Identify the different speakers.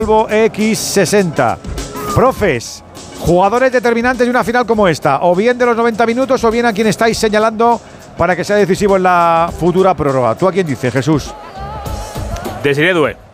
Speaker 1: Volvo X60. Profes, jugadores determinantes de una final como esta, o bien de los 90 minutos o bien a quien estáis señalando para que sea decisivo en la futura prórroga. ¿Tú a quién dices, Jesús?
Speaker 2: Desiré Doué.